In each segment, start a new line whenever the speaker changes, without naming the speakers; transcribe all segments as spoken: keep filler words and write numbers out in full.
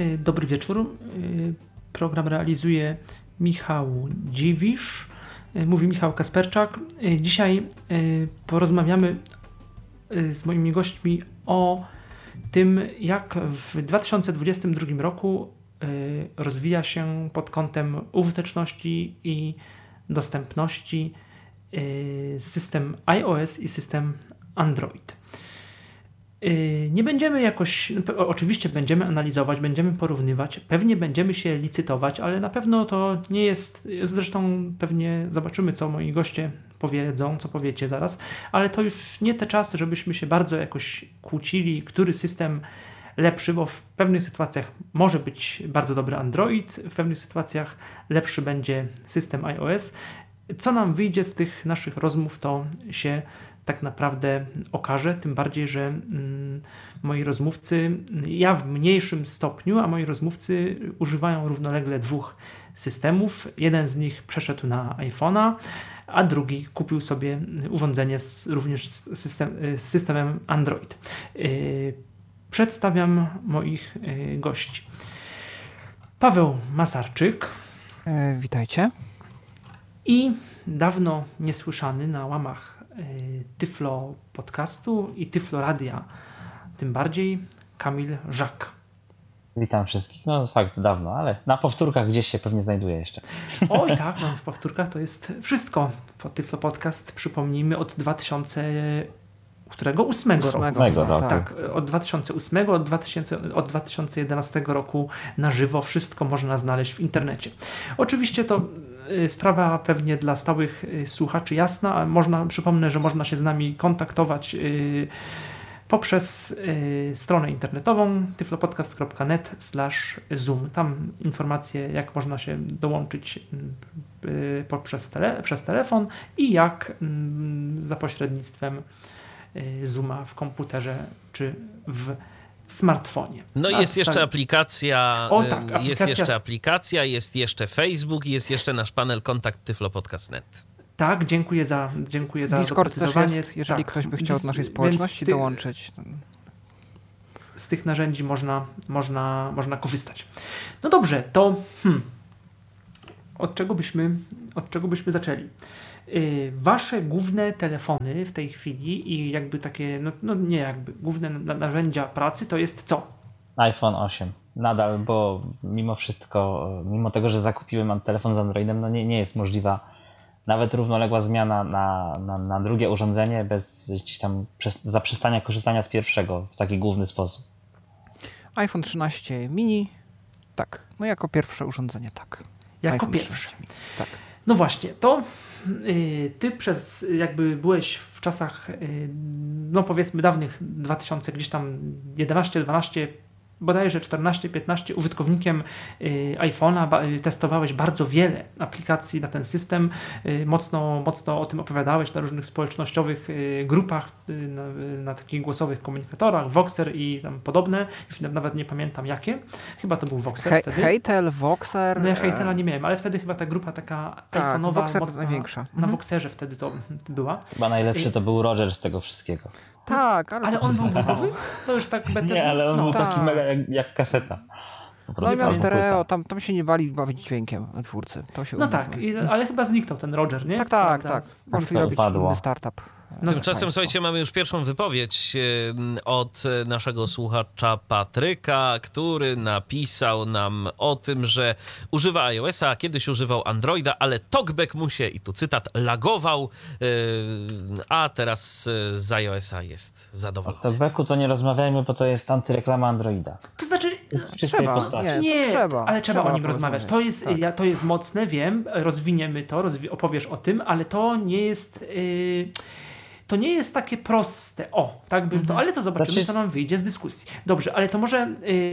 Dobry wieczór. Program realizuje Michał Dziwisz. Mówi Michał Kasperczak. Dzisiaj porozmawiamy z moimi gośćmi o tym, jak w dwa tysiące dwudziestym drugim roku rozwija się pod kątem użyteczności i dostępności system iOS i system Android. Nie będziemy jakoś, oczywiście będziemy analizować, będziemy porównywać, pewnie będziemy się licytować, ale na pewno to nie jest, zresztą pewnie zobaczymy, co moi goście powiedzą, co powiecie zaraz, ale to już nie te czasy, żebyśmy się bardzo jakoś kłócili, który system lepszy, bo w pewnych sytuacjach może być bardzo dobry Android, w pewnych sytuacjach lepszy będzie system iOS. Co nam wyjdzie z tych naszych rozmów, to się tak naprawdę okaże, tym bardziej, że mm, moi rozmówcy, ja w mniejszym stopniu, a moi rozmówcy używają równolegle dwóch systemów. Jeden z nich przeszedł na iPhone'a, a drugi kupił sobie urządzenie z, również z, system, z systemem Android. Yy, przedstawiam moich yy, gości. Paweł Masarczyk.
E, witajcie.
I dawno niesłyszany na łamach Tyflo Podcastu i Tyflo Radia, tym bardziej Kamil Żak.
Witam wszystkich. No fakt, dawno, ale na powtórkach gdzieś się pewnie znajduje jeszcze.
Oj tak, no w powtórkach to jest wszystko. Tyflo Podcast, przypomnijmy, od dwa tysiące którego? ósmego roku.
ósmego, no,
tak, tak, od dwa tysiące ósmego, od, dwa tysiące, od dwa tysiące jedenastego roku na żywo wszystko można znaleźć w internecie. Oczywiście to sprawa pewnie dla stałych słuchaczy jasna, a można, przypomnę, że można się z nami kontaktować yy, poprzez yy, stronę internetową tyflopodcast kropka net slash zoom. Tam informacje, jak można się dołączyć yy, poprzez tele, przez telefon i jak yy, za pośrednictwem yy, Zooma w komputerze czy w smartfonie.
No i jest jeszcze aplikacja,
o, tak, aplikacja,
jest jeszcze aplikacja, jest jeszcze Facebook i jest jeszcze nasz panel kontakt tyflopodcast kropka net.
Tak, dziękuję za dziękuję za
Discord też jest, jeżeli tak, ktoś by chciał od naszej społeczności ty, dołączyć.
Z tych narzędzi można, można, można korzystać. No dobrze, to hmm, od czego byśmy, od czego byśmy zaczęli? Wasze główne telefony w tej chwili i jakby takie, no, no nie jakby, główne narzędzia pracy to jest co?
iPhone osiem. Nadal, bo mimo wszystko, mimo tego, że zakupiłem telefon z Androidem, no nie, nie jest możliwa nawet równoległa zmiana na, na, na drugie urządzenie bez gdzieś tam przez, zaprzestania korzystania z pierwszego w taki główny sposób.
iPhone trzynaście mini, tak. No jako pierwsze urządzenie, tak.
Jako
iPhone
pierwsze.
Tak.
No właśnie, to yy, ty przez jakby byłeś w czasach, yy, no powiedzmy dawnych dwa tysiące gdzieś tam jedenaście, dwanaście, bodajże czternaście, piętnaście użytkownikiem y, iPhone'a, ba, y, testowałeś bardzo wiele aplikacji na ten system, y, mocno, mocno o tym opowiadałeś na różnych społecznościowych y, grupach, y, na, na takich głosowych komunikatorach, Voxer i tam podobne, już nawet nie pamiętam jakie, chyba to był Voxer
He-
wtedy.
Hejtel, Voxer.
No ja Hejtela nie miałem, ale wtedy chyba ta grupa taka
tak,
iPhone'owa,
Voxer
mocna,
największa.
na
Mhm.
Voxerze wtedy to była.
Chyba najlepszy to był Roger z tego wszystkiego.
Tak, ale...
Ale on był bukowy? To już tak... Better...
Nie, ale on
no.
był
tak.
taki mega jak, jak kaseta. Po
No i miał
albo
stereo,
płyta.
tam, tam się nie bali bawić dźwiękiem twórcy. To się
No
umówmy.
tak, i, ale chyba zniknął ten Roger, nie?
Tak, tak,
Prawda?
tak. Poszli
to
robić
upadło.
inny startup.
No
Tymczasem,
państwo.
słuchajcie, mamy już pierwszą wypowiedź e, od naszego słuchacza Patryka, który napisał nam o tym, że używa iOS-a, a kiedyś używał Androida, ale talkback mu się, i tu cytat, lagował, e, a teraz e, z iOS-a jest
O
zadowolony.
talkbacku to nie rozmawiajmy, bo to jest antyreklama Androida.
To znaczy...
Jest w czystej
Trzeba,
postaci.
nie.
Nie,
trzeba,
ale trzeba,
trzeba
o nim rozmawiać. To jest,
tak.
ja, to jest mocne, wiem, rozwiniemy to, rozwi- opowiesz o tym, ale to nie jest... Yy... To nie jest takie proste. O, tak bym to, ale to zobaczymy,
Znaczy-
co nam wyjdzie z dyskusji. Dobrze, ale to może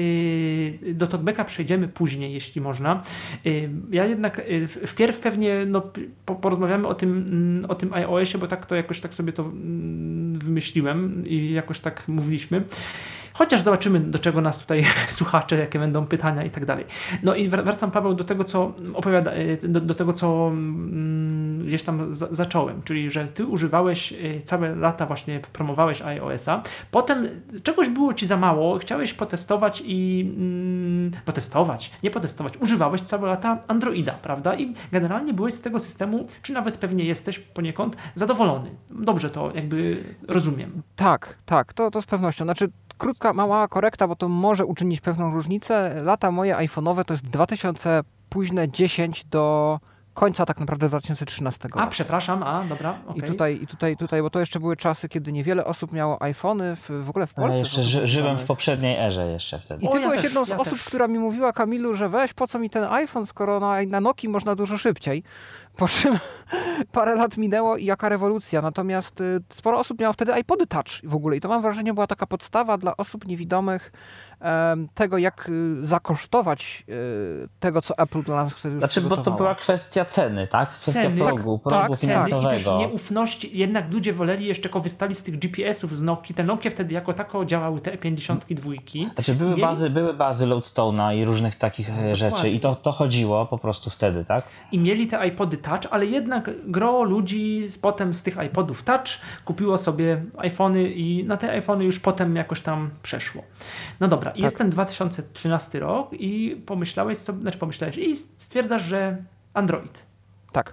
yy, do talkbacka przejdziemy później, jeśli można. Yy, ja jednak yy, wpierw pewnie no, po, porozmawiamy o tym, o tym iOSie, bo tak to jakoś tak sobie to yy, wymyśliłem i jakoś tak mówiliśmy. Chociaż zobaczymy, do czego nas tutaj słuchacze, jakie będą pytania i tak dalej. No i wracam, Paweł, do tego, co opowiada, do, do tego, co mm, gdzieś tam za, zacząłem, czyli, że ty używałeś całe lata, właśnie promowałeś iOS-a, potem czegoś było ci za mało, chciałeś potestować i mm, mm, potestować, nie potestować, używałeś całe lata Androida, prawda? I generalnie byłeś z tego systemu, czy nawet pewnie jesteś poniekąd zadowolony. Dobrze to jakby rozumiem.
Tak, tak, to, to z pewnością. Znaczy, krótka, mała korekta, bo to może uczynić pewną różnicę. Lata moje iPhone'owe to jest dwa tysiące późne dziesięć do końca tak naprawdę dwa tysiące trzynastego.
A, przepraszam, a, dobra, okej.
I tutaj, i tutaj, tutaj, bo to jeszcze były czasy, kiedy niewiele osób miało iPhony, w, w ogóle w
A
Polsce.
ja jeszcze ży, żyłem w poprzedniej erze jeszcze wtedy.
I
O,
ty
ja
byłeś
też,
jedną z
ja
osób,
też.
która mi mówiła, Kamilu, że weź, po co mi ten iPhone, skoro na, na Nokii można dużo szybciej. Po czym parę lat minęło i jaka rewolucja. Natomiast y, sporo osób miało wtedy iPody Touch w ogóle. I to mam wrażenie była taka podstawa dla osób niewidomych em, tego, jak y, zakosztować y, tego, co Apple dla nas wtedy już
Znaczy, bo to
przygotowało.
była kwestia ceny, tak? Kwestia
Ceny,
progu,
tak,
progu
tak,
Ceny i też
finansowego.
nieufności. Jednak ludzie woleli, jeszcze korzystali z tych G P S ów z Nokii. Te Nokie wtedy jako tako działały, te pięćdziesiąt dwa.
Znaczy były
Mieli-
bazy, były bazy Loadstone'a i różnych takich e, rzeczy i to, to chodziło po prostu wtedy, tak?
I mieli te iPody Touch, ale jednak gro ludzi z- potem z tych iPodów Touch kupiło sobie iPhony i na te iPhony już potem jakoś tam przeszło. No dobra, i jest ten dwa tysiące trzynasty rok i pomyślałeś sobie, znaczy pomyślałeś i stwierdzasz, że Android.
Tak.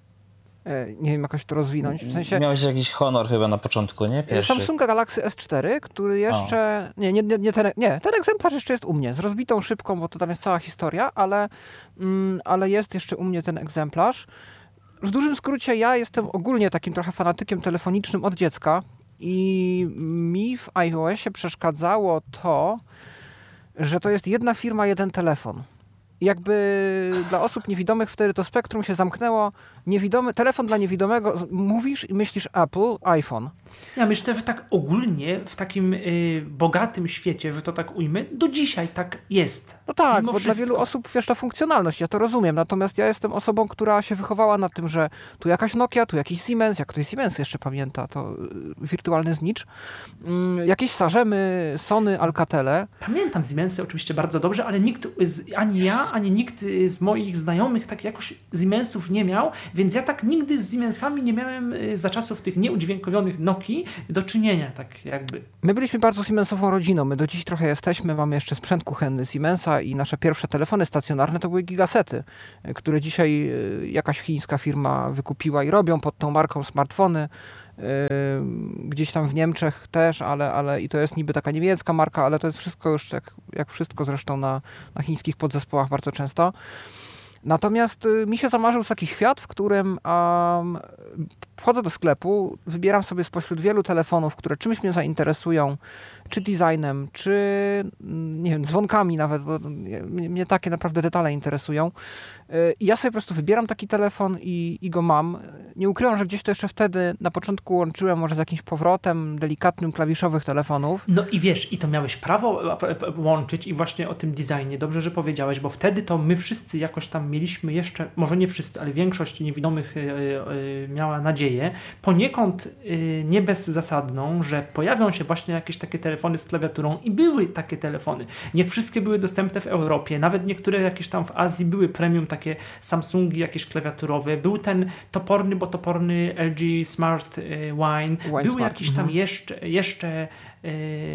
E, Nie wiem, jakoś to rozwinąć. W sensie
Miałeś jakiś honor chyba na początku, nie? Pierwszy.
Samsunga Galaxy S cztery, który jeszcze... Nie, nie, nie, nie, ten, nie, ten egzemplarz jeszcze jest u mnie, z rozbitą szybką, bo to tam jest cała historia, ale, mm, ale jest jeszcze u mnie ten egzemplarz. W dużym skrócie ja jestem ogólnie takim trochę fanatykiem telefonicznym od dziecka i mi w iOSie przeszkadzało to, że to jest jedna firma, jeden telefon. I jakby dla osób niewidomych wtedy to spektrum się zamknęło. Niewidomy, telefon dla niewidomego, z- mówisz i myślisz Apple, iPhone.
Ja myślę, że tak ogólnie w takim y, bogatym świecie, że to tak ujmę, do dzisiaj tak jest.
No tak,
Mimo
bo dla
wszystko.
wielu osób wiesz, ta funkcjonalność, ja to rozumiem. Natomiast ja jestem osobą, która się wychowała na tym, że tu jakaś Nokia, tu jakiś Siemens, jak ktoś Siemens jeszcze pamięta, to y, wirtualny znicz. Mm, jakieś Sarzemy, Sony, Alcatele.
Pamiętam Siemensy oczywiście bardzo dobrze, ale nikt, z, ani ja, ani nikt z moich znajomych tak jakoś Siemensów nie miał, więc ja tak nigdy z Siemensami nie miałem y, za czasów tych nieudźwiękowionych Nokii do czynienia, tak jakby.
My byliśmy bardzo Siemensową rodziną, my do dziś trochę jesteśmy, mamy jeszcze sprzęt kuchenny Siemensa i nasze pierwsze telefony stacjonarne to były Gigasety, y, które dzisiaj y, jakaś chińska firma wykupiła i robią pod tą marką smartfony. y, Gdzieś tam w Niemczech też, ale, ale i to jest niby taka niemiecka marka, ale to jest wszystko już jak, jak wszystko zresztą na, na chińskich podzespołach bardzo często. Natomiast y, mi się zamarzył taki świat, w którym um, wchodzę do sklepu, wybieram sobie spośród wielu telefonów, które czymś mnie zainteresują, czy designem, czy mm, nie wiem, dzwonkami nawet, bo mnie, mnie takie naprawdę detale interesują. Y, I ja sobie po prostu wybieram taki telefon i, i go mam. Nie ukrywam, że gdzieś to jeszcze wtedy na początku łączyłem może z jakimś powrotem delikatnym klawiszowych telefonów.
No i wiesz, i to miałeś prawo a, p- p- łączyć i właśnie o tym designie. Dobrze, że powiedziałeś, bo wtedy to my wszyscy jakoś tam mieliśmy jeszcze, może nie wszyscy, ale większość niewidomych y, y, miała nadzieję, poniekąd y, nie bezzasadną, że pojawią się właśnie jakieś takie telefony z klawiaturą i były takie telefony. Nie wszystkie były dostępne w Europie, nawet niektóre jakieś tam w Azji były premium, takie Samsungi jakieś klawiaturowe. Był ten toporny, bo toporny L G Smart y, Wine.
Wine
Był
Smart,
jakiś tam
mhm.
jeszcze, jeszcze, y,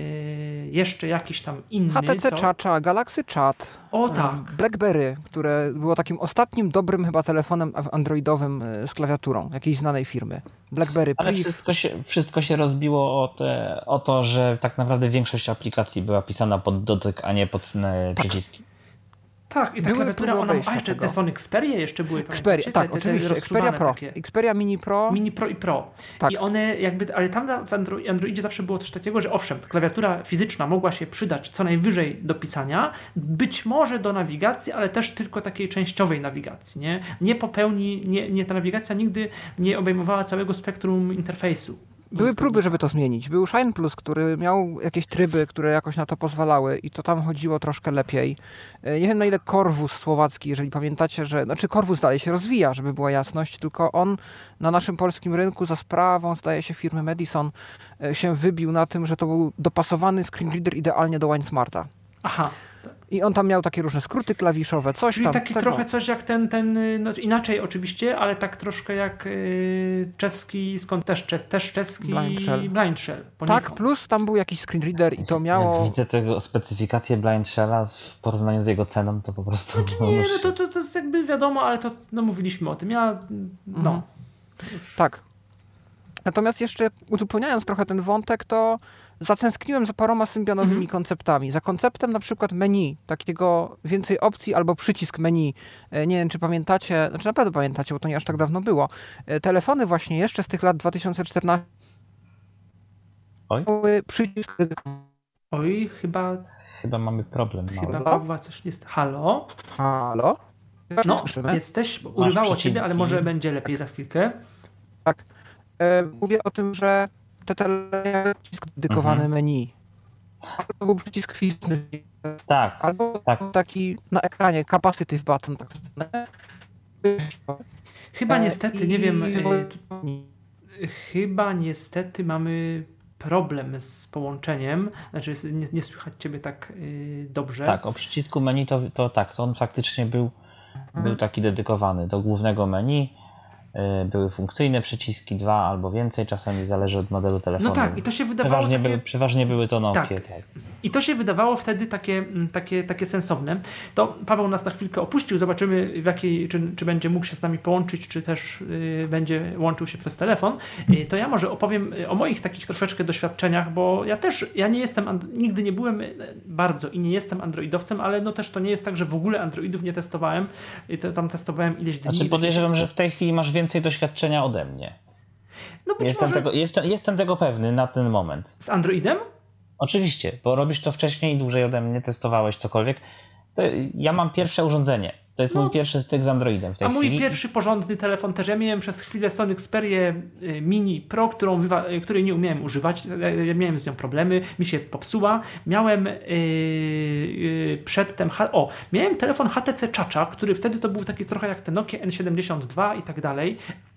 jeszcze jakiś tam inny.
H T C
co?
Chacha, Galaxy Chat.
O
em,
tak.
BlackBerry, które było takim ostatnim dobrym chyba telefonem androidowym e, z klawiaturą jakiejś znanej firmy. BlackBerry
Ale
Priv.
wszystko się, wszystko się rozbiło o, te, o to, że tak naprawdę większość aplikacji była pisana pod dotyk, a nie pod e, przyciski.
Tak, i ta
Były
klawiatura,
próby
ona,
obejścia
a jeszcze
tego.
te Sony Xperia jeszcze były,
Xperia,
pamiętacie?
tak,
te, te,
oczywiście.
te
Xperia
rozsuwane
Pro.
takie.
Xperia Mini Pro.
Mini Pro i Pro.
Tak.
I one jakby, ale tam na- w Andro- Androidzie zawsze było coś takiego, że owszem, klawiatura fizyczna mogła się przydać co najwyżej do pisania, być może do nawigacji, ale też tylko takiej częściowej nawigacji, nie? Nie popełni, nie, nie ta nawigacja nigdy nie obejmowała całego spektrum interfejsu.
Były próby, żeby to zmienić. Był Shine Plus, który miał jakieś tryby, które jakoś na to pozwalały i to tam chodziło troszkę lepiej. E, Nie wiem na ile Corvus słowacki, jeżeli pamiętacie, że... Znaczy Corvus dalej się rozwija, żeby była jasność, tylko on na naszym polskim rynku za sprawą, zdaje się, firmy Madison e, się wybił na tym, że to był dopasowany screen reader idealnie do Wine Smarta.
Aha.
I on tam miał takie różne skróty klawiszowe, coś
Czyli
tam.
taki
tego.
trochę coś jak ten, ten no inaczej oczywiście, ale tak troszkę jak y, czeski, skąd też, czes, też czeski
Blind Shell.
Blind Shell
Tak, plus tam był jakiś screen reader i to miało...
Jak widzę tego specyfikację Blind Shella w porównaniu z jego ceną, to po prostu...
Znaczy nie, no to, to, to jest jakby wiadomo, ale to no, mówiliśmy o tym. Ja, no.
Mhm. Tak. Natomiast jeszcze uzupełniając trochę ten wątek, to zatęskniłem za paroma symbionowymi
Mhm.
konceptami. Za konceptem na przykład menu, takiego więcej opcji albo przycisk menu. E, Nie wiem, czy pamiętacie, znaczy na pewno pamiętacie, bo to nie aż tak dawno było. E, Telefony właśnie jeszcze z tych lat dwa tysiące czternastego
Oj,
miały przycisk.
Oj, chyba,
chyba mamy problem mały.
chyba Pawła coś jest. Halo?
Halo?
No,
Słyszymy?
jesteś, urywało
przecinki.
ciebie, ale może będzie lepiej za chwilkę.
Tak. E, Mówię o tym, że te telefony miały przycisk dedykowany
Mhm.
menu. Albo to był przycisk fizyczny,
Tak,
albo
tak.
taki na ekranie capacitive button. Tak zwany.
Chyba
E,
niestety, nie
i-
wiem, y, tu, chyba niestety mamy problem z połączeniem. Znaczy jest- nie, nie słychać ciebie tak y, dobrze.
Tak, o przycisku menu to, to tak, to on faktycznie był, był taki dedykowany do głównego menu. y, Były funkcyjne przyciski, dwa albo więcej, czasami zależy od modelu telefonu.
No tak, i to się wydawało
Przeważnie,
takie...
były, przeważnie były to Nokie.
Tak.
Tak.
I to się wydawało wtedy takie, mm, takie, takie sensowne. To Paweł nas na chwilkę opuścił, zobaczymy w jakiej, czy, czy będzie mógł się z nami połączyć, czy też y, będzie łączył się przez telefon. Y, to ja może opowiem y, o moich takich troszeczkę doświadczeniach, bo ja też, ja nie jestem, and- nigdy nie byłem y, bardzo i nie jestem androidowcem, ale no też to nie jest tak, że w ogóle androidów nie testowałem. I to, tam testowałem ileś dni.
Znaczy
ileś-
podejrzewam, że w tej chwili masz więcej doświadczenia ode mnie.
No być
Jestem,
może
tego, jestem, jestem tego pewny na ten moment.
z Androidem?
Oczywiście, bo robisz to wcześniej i dłużej ode mnie, testowałeś cokolwiek. To ja mam pierwsze urządzenie. To jest
No.
mój pierwszy styk z Androidem w tej
A mój
chwili.
pierwszy porządny telefon też. Ja miałem przez chwilę Sony Xperię y, Mini Pro, którą wywa- y, której nie umiałem używać. Ja, ja miałem z nią problemy, mi się popsuła. Miałem yy, yy, przedtem... H- o, miałem telefon H T C Chacha, który wtedy to był taki trochę jak ten Nokia N siedemdziesiąt dwa i tak dalej.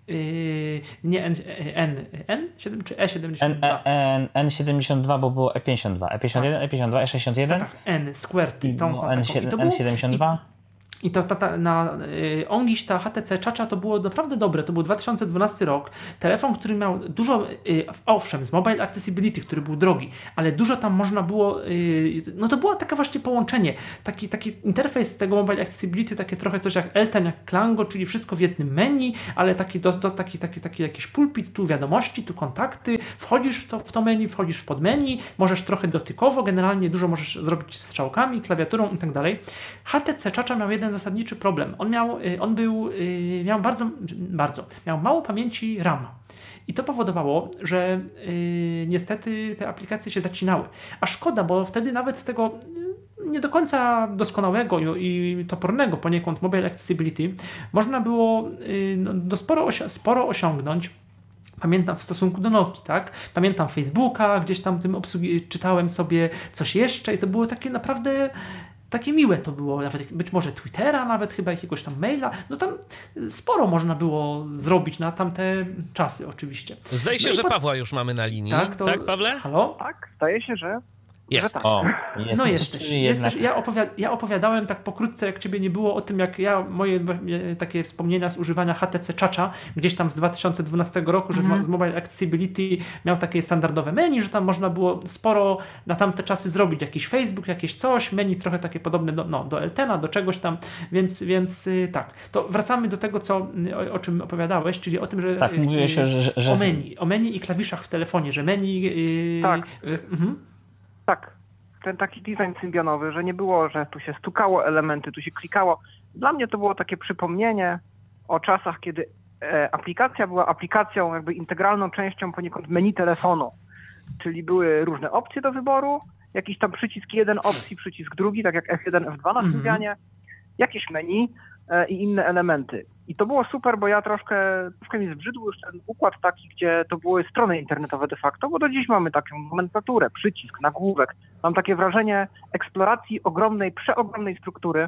Yy, nie N, N, N siedem czy E siedemdziesiąt dwa?
N, N, N siedemdziesiąt dwa, bo było E pięćdziesiąt dwa. E pięćdziesiąt jeden, E pięćdziesiąt dwa, E sześćdziesiąt jeden.
Tak, N, Square,
I
tą,
było
taką.
N
I
siedem,
to było,
N siedemdziesiąt dwa.
I to ta, ta, na y, Ongiś, ta H T C Chacha to było naprawdę dobre. To był dwa tysiące dwunasty rok. Telefon, który miał dużo, y, owszem, z Mobile Accessibility, który był drogi, ale dużo tam można było, y, no to było takie właśnie połączenie. Taki, taki interfejs tego Mobile Accessibility, takie trochę coś jak Elten, jak Klango, czyli wszystko w jednym menu, ale taki, do, do, taki, taki, taki jakiś pulpit, tu wiadomości, tu kontakty, wchodzisz w to, w to menu, wchodzisz w podmenu, możesz trochę dotykowo, generalnie dużo możesz zrobić strzałkami, klawiaturą i tak dalej. H T C Chacha miał jeden zasadniczy problem. On miał, y, on był, y, miał bardzo, bardzo, miał mało pamięci RAM. I to powodowało, że y, niestety te aplikacje się zacinały. A szkoda, bo wtedy nawet z tego y, nie do końca doskonałego i, i topornego poniekąd Mobile Accessibility można było y, no, do sporo, osi- sporo osiągnąć. Pamiętam w stosunku do Nokii, tak? Pamiętam Facebooka, gdzieś tam tym obsługi, czytałem sobie coś jeszcze i to było takie naprawdę takie miłe to było, nawet być może Twittera, nawet chyba jakiegoś tam maila. No tam sporo można było zrobić na tamte czasy oczywiście.
Zdaje się,
No i
że
po-
Pawła już mamy na linii.
Tak, to-
tak Pawle?
Halo?
Tak, zdaje się, że...
Jest.
tak.
O, jest,
No jesteś.
czyli
jesteś.
jednak-
Ja, opowiad- ja opowiadałem tak pokrótce, jak ciebie nie było, o tym, jak ja, moje e, takie wspomnienia z używania H T C Chacha, gdzieś tam z dwa tysiące dwunastego roku, że z mo- z Mobile Accessibility miał takie standardowe menu, że tam można było sporo na tamte czasy zrobić. Jakiś Facebook, jakieś coś, menu trochę takie podobne do, no, do Eltena, do czegoś tam, więc, więc y, tak. To wracamy do tego, co, y, o, o czym opowiadałeś, czyli o tym, że...
Tak,
y,
mówiłeś,
y,
że... że
O menu, o menu i klawiszach w telefonie, że menu... y,
Tak.
Że, mhm.
Tak, ten taki design symbionowy, że nie było, że tu się stukało elementy, tu się klikało. Dla mnie to było takie przypomnienie o czasach, kiedy e, aplikacja była aplikacją, jakby integralną częścią poniekąd menu telefonu. Czyli były różne opcje do wyboru, jakiś tam przycisk jeden opcji, przycisk drugi, tak jak F jeden, F dwa na
Mhm.
Symbianie, jakieś menu e, i inne elementy. I to było super, bo ja troszkę, troszkę mi zbrzydł już ten układ taki, gdzie to były strony internetowe de facto, bo do dziś mamy taką nomenklaturę, przycisk, nagłówek. Mam takie wrażenie eksploracji ogromnej, przeogromnej struktury.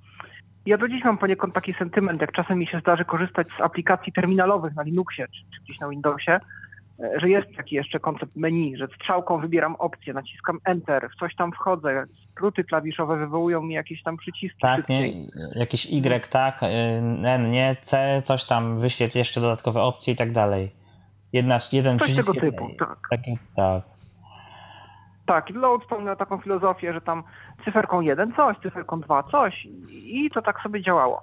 Ja do dziś mam poniekąd taki sentyment, jak czasem mi się zdarzy korzystać z aplikacji terminalowych na Linuxie czy, czy gdzieś na Windowsie, że jest taki jeszcze koncept menu, że strzałką wybieram opcję, naciskam Enter, w coś tam wchodzę, skróty klawiszowe wywołują mi jakieś tam przyciski.
Tak, nie? Jakieś Y, tak, N, nie, C, coś tam, wyświetl jeszcze dodatkowe opcje i tak dalej. Jedna, jeden
coś
przycisk.
tego typu, tak.
Taki, tak.
Tak, i Lodestone miał taką filozofię, że tam cyferką jeden coś, cyferką dwa coś i to tak sobie działało.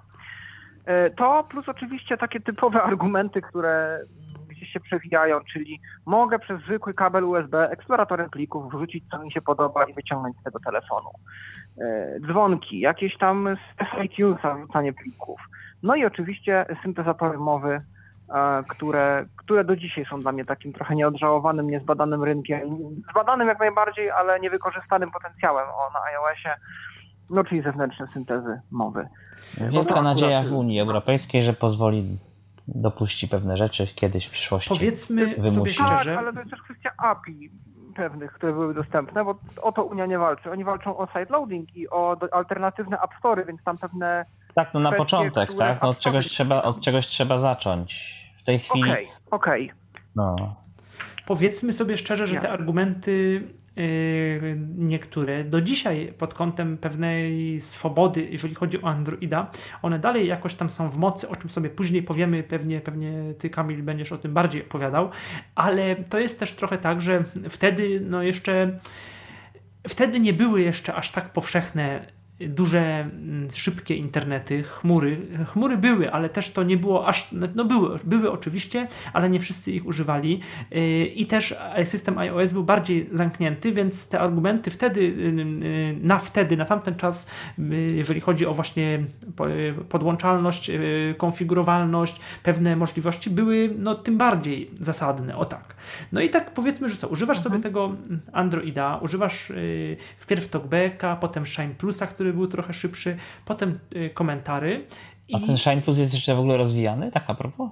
To plus oczywiście takie typowe argumenty, które gdzieś się przewijają, czyli mogę przez zwykły kabel U S B eksploratorem plików wrzucić co mi się podoba i wyciągnąć z tego telefonu. Dzwonki, jakieś tam z iTunesa wrzucanie plików. No i oczywiście syntezatory mowy, które, które do dzisiaj są dla mnie takim trochę nieodżałowanym, niezbadanym rynkiem. Zbadanym jak najbardziej, ale niewykorzystanym potencjałem o, na iOSie, no czyli zewnętrzne syntezy mowy.
Wielka no nadzieja w Unii Europejskiej, że pozwoli dopuści pewne rzeczy kiedyś w przyszłości.
Powiedzmy
wymusi.
sobie szczerze.
Tak, ale to jest też kwestia A P I pewnych, które były dostępne, bo o to Unia nie walczy. Oni walczą o sideloading i o alternatywne App Story, więc tam pewne...
Tak, no na
kwestie,
początek, tak? No od, czegoś trzeba, od czegoś trzeba zacząć. W tej chwili...
Okej, okay, okej. Okay.
No.
Powiedzmy sobie szczerze, że
Nie.
te argumenty yy, niektóre do dzisiaj pod kątem pewnej swobody, jeżeli chodzi o Androida, one dalej jakoś tam są w mocy, o czym sobie później powiemy, pewnie, pewnie ty, Kamil, będziesz o tym bardziej opowiadał, ale to jest też trochę tak, że wtedy no jeszcze wtedy nie były jeszcze aż tak powszechne duże, szybkie internety, chmury. Chmury były, ale też to nie było aż, no były, były oczywiście, ale nie wszyscy ich używali i też system iOS był bardziej zamknięty, więc te argumenty wtedy, na wtedy, na tamten czas, jeżeli chodzi o właśnie podłączalność, konfigurowalność, pewne możliwości, były no tym bardziej zasadne, o tak. No i tak powiedzmy, że co, używasz mhm. sobie tego Androida, używasz wpierw TalkBacka, potem Shine Plusa, który był trochę szybszy, potem y, komentary.
A
i
ten Shine Plus jest jeszcze w ogóle rozwijany? Tak a propos?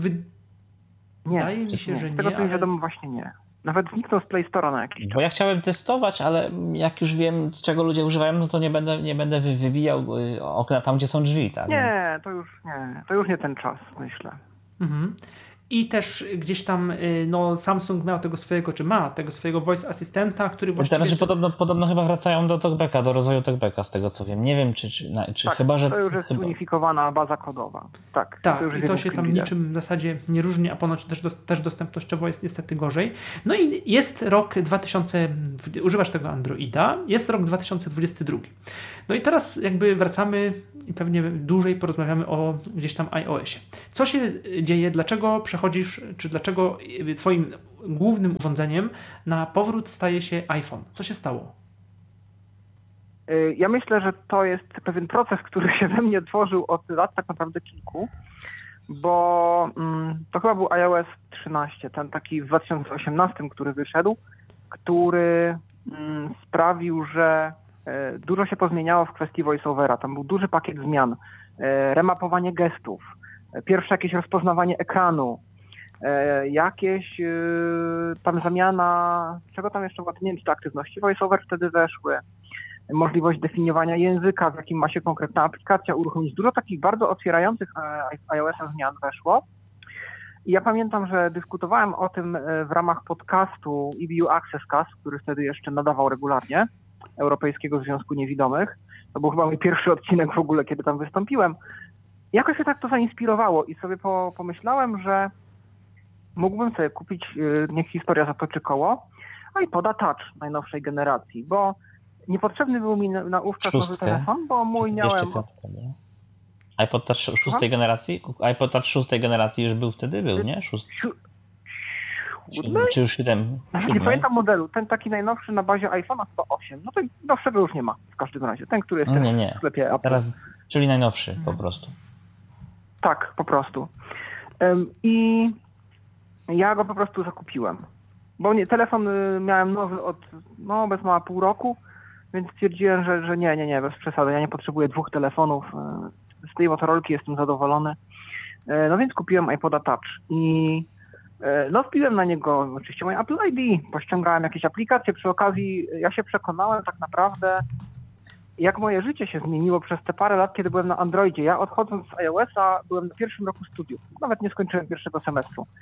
Wydaje
nie,
mi się,
nie.
że
Z
nie.
tego co mi
ale...
wiadomo właśnie nie. Nawet zniknął z Play Store'a na jakiś czas.
Bo ja chciałem testować, ale jak już wiem, czego ludzie używają, no to nie będę, nie będę wybijał okna tam, gdzie są drzwi, tak?
Nie, to już nie. To już nie ten czas, myślę.
Mhm. I też gdzieś tam no, Samsung miał tego swojego, czy ma tego swojego voice asystenta, który właściwie...
Teraz podobno, podobno chyba wracają do TalkBacka, do rozwoju TalkBacka, z tego co wiem. Nie wiem, czy, czy, czy
tak,
chyba, że...
to już jest
chyba...
unifikowana baza kodowa. Tak,
tak
to już
i to się tam
widać.
niczym w zasadzie nie różni, a ponoć też, też dostępnościowo jest niestety gorzej. No i jest rok dwa tysiące... Używasz tego Androida, jest rok dwa tysiące dwudziesty drugi. No i teraz jakby wracamy i pewnie dłużej porozmawiamy o gdzieś tam iOSie. Co się dzieje, dlaczego przechodzisz, czy dlaczego twoim głównym urządzeniem na powrót staje się iPhone? Co się stało?
Ja myślę, że to jest pewien proces, który się we mnie tworzył od lat tak naprawdę kilku, bo mm, to chyba był iOS trzynaście, ten taki w dwa tysiące osiemnastym, który wyszedł, który mm, sprawił, że e, dużo się pozmieniało w kwestii voiceovera. Tam był duży pakiet zmian, e, remapowanie gestów, e, pierwsze jakieś rozpoznawanie ekranu, e, jakieś e, tam zamiana, czego tam jeszcze było, nie wiem, czy to aktywności voiceover wtedy weszły, możliwość definiowania języka, w jakim ma się konkretna aplikacja uruchomić. Dużo takich bardzo otwierających iOS-a zmian weszło. I ja pamiętam, że dyskutowałem o tym w ramach podcastu E B U Access Cast, który wtedy jeszcze nadawał regularnie, Europejskiego Związku Niewidomych. To był chyba mój pierwszy odcinek w ogóle, kiedy tam wystąpiłem. I jakoś się tak to zainspirowało i sobie po, pomyślałem, że mógłbym sobie kupić, niech historia zatoczy koło, iPoda Touch najnowszej generacji, bo niepotrzebny był mi na uszczak nowy telefon, bo mój miałem...
iPod Touch szóstej generacji? iPod Touch szóstej generacji już był wtedy? Był, nie? Szóst...
Siódmy?
Czy już siódem?
Nie pamiętam modelu. Ten taki najnowszy na bazie iPhone'a chyba osiem. No to nowszego już nie ma w każdym razie. Ten, który jest
nie, nie.
w sklepie Apple.
Teraz, czyli najnowszy hmm. po prostu.
Tak, po prostu. Um, I ja go po prostu zakupiłem. Bo nie, telefon miałem nowy od no bez mała pół roku, więc stwierdziłem, że, że nie, nie, nie, bez przesady. Ja nie potrzebuję dwóch telefonów. Z tej Motorolki jestem zadowolony. No więc kupiłem iPoda Touch i no wpiłem na niego oczywiście moje Apple I D, pościągałem jakieś aplikacje. Przy okazji ja się przekonałem tak naprawdę, jak moje życie się zmieniło przez te parę lat, kiedy byłem na Androidzie. Ja odchodząc z iOS-a byłem na pierwszym roku studiów. Nawet nie skończyłem pierwszego semestru.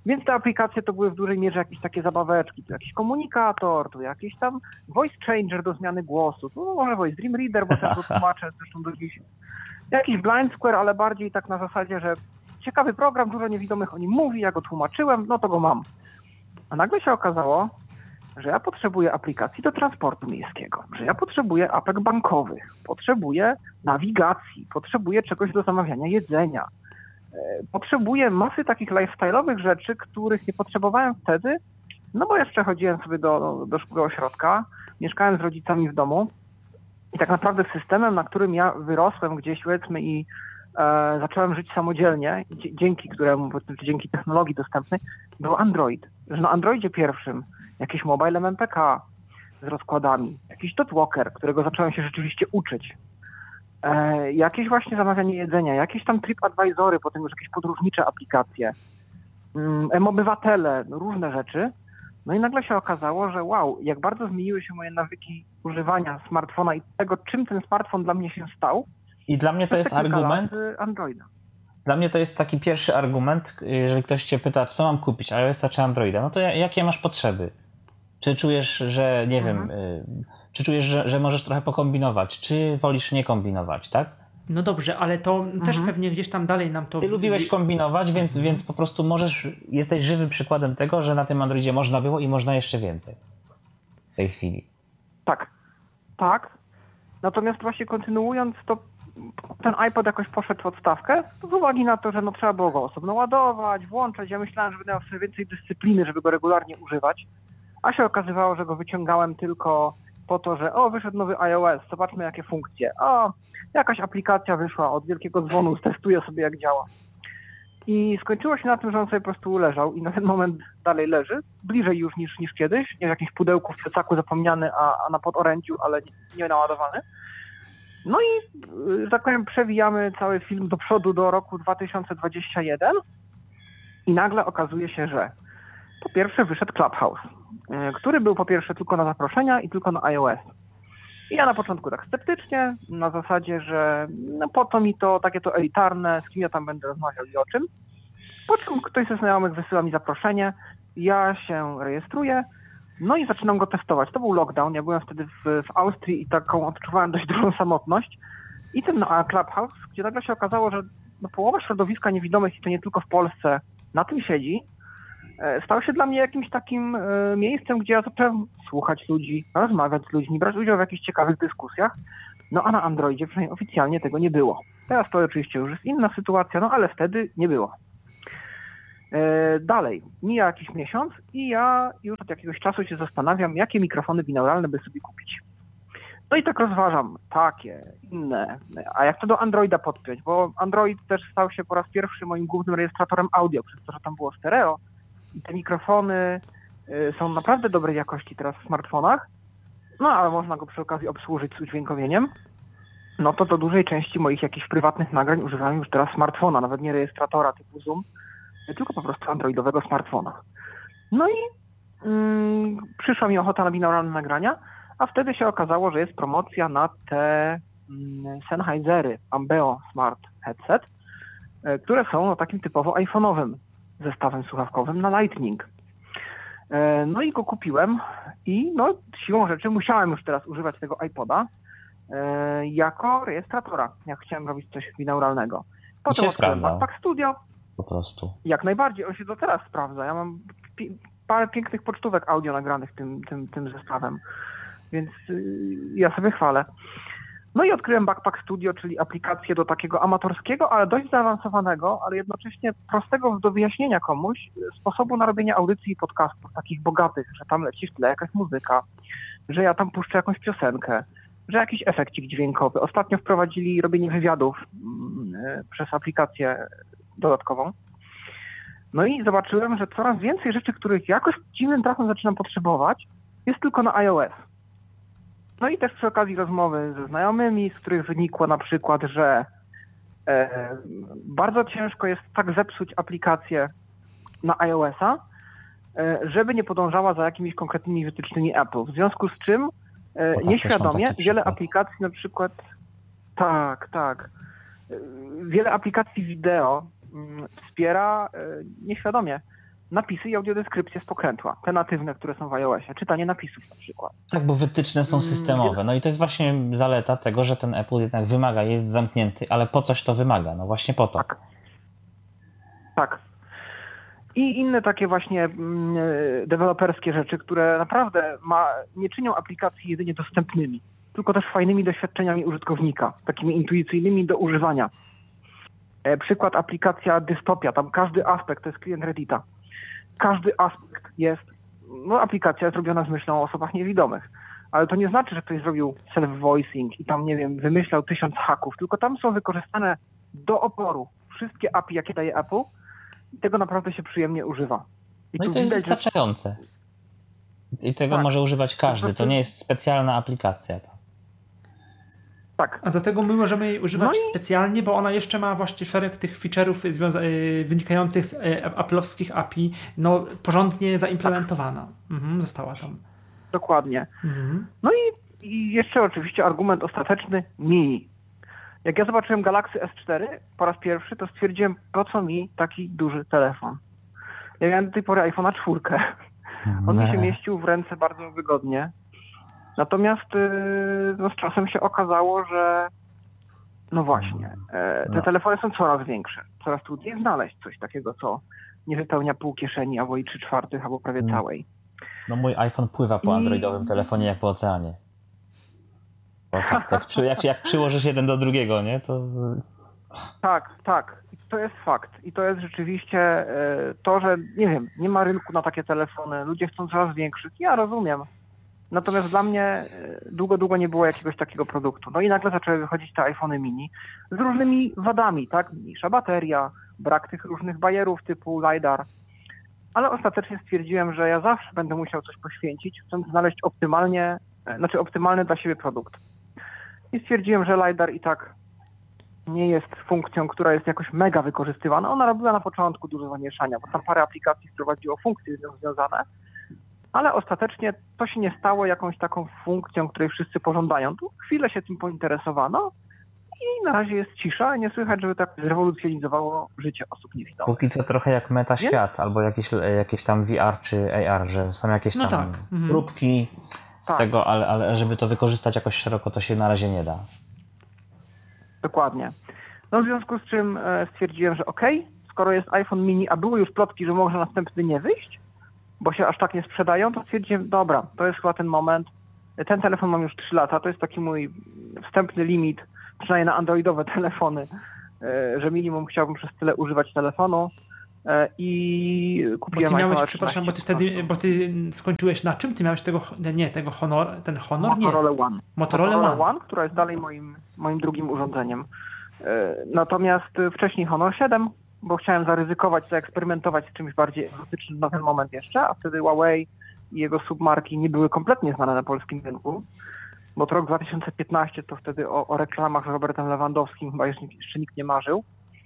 Więc te aplikacje to były w dużej mierze jakieś takie zabaweczki, tu jakiś komunikator, tu jakiś tam voice changer do zmiany głosu, tu może voice dream reader, bo też go tłumaczę zresztą do dziś. Jakiś blind square, ale bardziej tak na zasadzie, że ciekawy program, dużo niewidomych o nim mówi, ja go tłumaczyłem, no to go mam. A nagle się okazało, że ja potrzebuję aplikacji do transportu miejskiego, że ja potrzebuję apek bankowych, potrzebuję nawigacji, potrzebuję czegoś do zamawiania jedzenia. Potrzebuję masy takich lifestyle'owych rzeczy, których nie potrzebowałem wtedy, no bo jeszcze chodziłem sobie do, do szkoły ośrodka, mieszkałem z rodzicami w domu i tak naprawdę systemem, na którym ja wyrosłem gdzieś, powiedzmy, i e, zacząłem żyć samodzielnie, dzięki któremu, czy dzięki technologii dostępnej, był Android. Że na Androidzie pierwszym jakiś mobile M M P K z rozkładami, jakiś dotwalker, którego zacząłem się rzeczywiście uczyć, e, jakieś właśnie zamawianie jedzenia, jakieś tam TripAdvisory, potem już jakieś podróżnicze aplikacje, mm, M-Obywatele, no różne rzeczy. No i nagle się okazało, że wow, jak bardzo zmieniły się moje nawyki używania smartfona i tego, czym ten smartfon dla mnie się stał.
I dla mnie to jest argument.
Androida.
Dla mnie to jest taki pierwszy argument, jeżeli ktoś cię pyta, co mam kupić, iOS-a czy Androida, no to jakie masz potrzeby? Czy czujesz, że nie mhm. wiem, czy czujesz, że, że możesz trochę pokombinować, czy wolisz nie kombinować, tak?
No dobrze, ale to mhm. też pewnie gdzieś tam dalej nam to...
Ty lubiłeś kombinować, więc, mhm. więc po prostu możesz, jesteś żywym przykładem tego, że na tym Androidzie można było i można jeszcze więcej w tej chwili.
Tak, tak. Natomiast właśnie kontynuując, to ten iPod jakoś poszedł w odstawkę z uwagi na to, że no trzeba było go osobno ładować, włączać. Ja myślałem, że będę miał sobie więcej dyscypliny, żeby go regularnie używać, a się okazywało, że go wyciągałem tylko po to, że o, wyszedł nowy iOS, zobaczmy jakie funkcje. O, jakaś aplikacja wyszła od wielkiego dzwonu, testuję sobie jak działa. I skończyło się na tym, że on sobie po prostu leżał i na ten moment dalej leży, bliżej już niż, niż kiedyś, nie w jakimś pudełku w plecaku zapomniany, a, a na podorędziu, ale nie, nie naładowany. No i, że tak powiem, przewijamy cały film do przodu do roku dwa tysiące dwudziestego pierwszego i nagle okazuje się, że po pierwsze wyszedł Clubhouse, który był po pierwsze tylko na zaproszenia i tylko na iOS. I ja na początku tak sceptycznie, na zasadzie, że no po co mi to, takie to elitarne, z kim ja tam będę rozmawiał i o czym. Po czym ktoś ze znajomych wysyła mi zaproszenie, ja się rejestruję, no i zaczynam go testować. To był lockdown, ja byłem wtedy w, w Austrii i taką odczuwałem dość dużą samotność. I ten no, Clubhouse, gdzie nagle się okazało, że no, połowa środowiska niewidomych, i to nie tylko w Polsce, na tym siedzi, e, stał się dla mnie jakimś takim e, miejscem, gdzie ja zacząłem słuchać ludzi, rozmawiać z ludźmi, brać udział w jakichś ciekawych dyskusjach. No a na Androidzie przynajmniej oficjalnie tego nie było. Teraz to oczywiście już jest inna sytuacja, no ale wtedy nie było. E, dalej, mija jakiś miesiąc i ja już od jakiegoś czasu się zastanawiam, jakie mikrofony binauralne by sobie kupić. No i tak rozważam, takie, inne, a jak to do Androida podpiąć, bo Android też stał się po raz pierwszy moim głównym rejestratorem audio, przez to, że tam było stereo i te mikrofony y, są naprawdę dobrej jakości teraz w smartfonach, no ale można go przy okazji obsłużyć z udźwiękowieniem, no to do dużej części moich jakichś prywatnych nagrań używam już teraz smartfona, nawet nie rejestratora typu Zoom, tylko po prostu androidowego smartfona. No i mm, przyszła mi ochota na binauralne nagrania, a wtedy się okazało, że jest promocja na te mm, Sennheisery Ambeo Smart Headset, e, które są no, takim typowo iPhone'owym zestawem słuchawkowym na Lightning. E, no i go kupiłem i no, siłą rzeczy musiałem już teraz używać tego iPoda e, jako rejestratora, jak chciałem robić coś binauralnego.
Potem się
odkryłem
sprawdza.
Backpack Studio.
Po prostu.
Jak najbardziej, on się do teraz sprawdza. Ja mam pi- parę pięknych pocztówek audio nagranych tym, tym, tym zestawem. Więc yy, ja sobie chwalę. No i odkryłem Backpack Studio, czyli aplikację do takiego amatorskiego, ale dość zaawansowanego, ale jednocześnie prostego do wyjaśnienia komuś sposobu na robienie audycji i podcastów, takich bogatych, że tam leci w tle jakaś muzyka, że ja tam puszczę jakąś piosenkę, że jakiś efekcik dźwiękowy. Ostatnio wprowadzili robienie wywiadów yy, przez aplikację dodatkową. No i zobaczyłem, że coraz więcej rzeczy, których jakoś dziwnym trafem zaczynam potrzebować, jest tylko na iOS. No i też przy okazji rozmowy ze znajomymi, z których wynikło na przykład, że e, bardzo ciężko jest tak zepsuć aplikację na iOS-a, e, żeby nie podążała za jakimiś konkretnymi wytycznymi Apple. W związku z czym e,
tak,
nieświadomie wiele aplikacji na przykład, tak, tak, e, wiele aplikacji wideo m, wspiera e, nieświadomie napisy i audiodeskrypcje z pokrętła, te natywne, które są w iOSie, czytanie napisów na przykład.
Tak, bo wytyczne są systemowe. No i to jest właśnie zaleta tego, że ten Apple jednak wymaga, jest zamknięty, ale po coś to wymaga? No właśnie po to.
Tak. Tak. I inne takie właśnie mm, deweloperskie rzeczy, które naprawdę ma, nie czynią aplikacji jedynie dostępnymi, tylko też fajnymi doświadczeniami użytkownika, takimi intuicyjnymi do używania. E, przykład aplikacja Dystopia, tam każdy aspekt to jest klient Reddita. Każdy aspekt jest, no aplikacja jest robiona z myślą o osobach niewidomych, ale to nie znaczy, że ktoś zrobił self-voicing i tam, nie wiem, wymyślał tysiąc haków, tylko tam są wykorzystane do oporu wszystkie A P I, jakie daje Apple i tego naprawdę się przyjemnie używa. I
No i
tu
to jest
widać,
wystarczające. I tego
Tak.
może używać każdy, to nie jest specjalna aplikacja. To.
Tak.
A do tego my możemy jej używać
No i-
specjalnie, bo ona jeszcze ma właśnie szereg tych feature'ów związa- y, wynikających z y, Apple'owskich A P I, no porządnie zaimplementowana. Mhm, została tam.
Dokładnie.
Mhm.
No i, i jeszcze oczywiście argument ostateczny, mini. Jak ja zobaczyłem Galaxy S cztery po raz pierwszy, to stwierdziłem, po co mi taki duży telefon. Ja miałem do tej pory iPhone'a czwórkę. On mi się mieścił w ręce bardzo wygodnie. Natomiast yy, no, z czasem się okazało, że no właśnie, e, te
No.
telefony są coraz większe. Coraz trudniej znaleźć coś takiego, co nie wypełnia pół kieszeni, albo i trzy czwartych, albo prawie
Mm.
całej.
No mój iPhone pływa po
I-
androidowym telefonie jak po oceanie. Bo tak, jak, przy- jak, jak przyłożysz jeden do drugiego, nie, to...
Tak, tak. I to jest fakt. I to jest rzeczywiście e, to, że nie wiem, nie ma rynku na takie telefony. Ludzie chcą coraz większych. Ja rozumiem. Natomiast dla mnie e, długo, długo nie było jakiegoś takiego produktu. No i nagle zaczęły wychodzić te iPhony mini z różnymi wadami, tak? Mniejsza bateria, brak tych różnych bajerów typu LiDAR. Ale ostatecznie stwierdziłem, że ja zawsze będę musiał coś poświęcić, chcąc znaleźć optymalnie, e, znaczy optymalny dla siebie produkt. I stwierdziłem, że LiDAR i tak nie jest funkcją, która jest jakoś mega wykorzystywana. Ona robiła na początku dużo zamieszania, bo tam parę aplikacji wprowadziło funkcje z nią związane, ale ostatecznie to się nie stało jakąś taką funkcją, której wszyscy pożądają. Tu chwilę się tym pointeresowano i na razie jest cisza, nie słychać, żeby tak zrewolucjonizowało życie osób niewidomych.
Póki co trochę jak metaświat, albo jakieś, jakieś tam V R czy A R, że są jakieś
No
tam
tak. Mhm.
próbki
Tak.
tego, ale, ale żeby to wykorzystać jakoś szeroko, to się na razie nie da.
Dokładnie. No w związku z czym e, stwierdziłem, że okej, skoro jest iPhone mini, a były już plotki, że może następny nie wyjść, bo się aż tak nie sprzedają, to stwierdziłem, dobra, to jest chyba ten moment. Ten telefon mam już trzy lata, to jest taki mój wstępny limit, przynajmniej na androidowe telefony, e, że minimum chciałbym przez tyle używać telefonu e, i
Bo
kupiłem
ty miałeś,
iPhone'a
przepraszam, bo ty
trzynaście
wtedy, bo ty skończyłeś na czym? Ty miałeś tego, nie, tego Honor, ten Honor? Nie.
Motorola One.
Motorola One.
One, która jest dalej moim, moim drugim urządzeniem. E, Natomiast e, wcześniej Honor siedem, bo chciałem zaryzykować, zaeksperymentować z czymś bardziej egzotycznym na ten moment jeszcze, a wtedy Huawei i jego submarki nie były kompletnie znane na polskim rynku, bo to rok dwa tysiące piętnasty to wtedy o, o reklamach z Robertem Lewandowskim chyba jeszcze, jeszcze nikt nie marzył.